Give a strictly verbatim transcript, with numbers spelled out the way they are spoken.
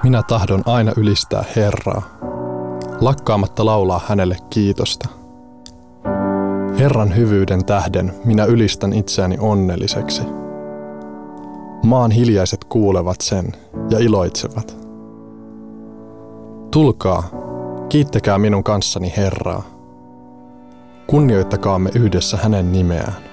Minä tahdon aina ylistää Herraa, lakkaamatta laulaa hänelle kiitosta. Herran hyvyyden tähden minä ylistän itseäni onnelliseksi. Maan hiljaiset kuulevat sen ja iloitsevat. Tulkaa, kiittäkää minun kanssani Herraa. Kunnioittakaamme yhdessä hänen nimeään.